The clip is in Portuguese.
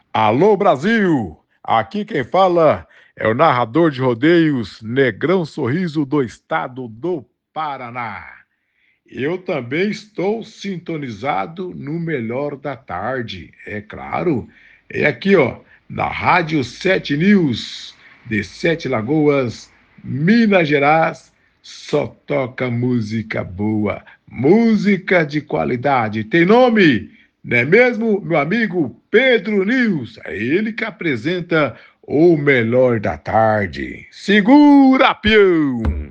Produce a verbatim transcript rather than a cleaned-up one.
Alô Brasil! Aqui quem fala é o narrador de rodeios Negrão Sorriso do estado do Paraná. Eu também estou sintonizado no melhor da tarde, é claro. É aqui, ó, na Rádio Sete News, de Sete Lagoas, Minas Gerais, só toca música boa, música de qualidade. Tem nome? Não é mesmo, meu amigo Pedro News? É ele que apresenta o melhor da tarde. Segura, peão!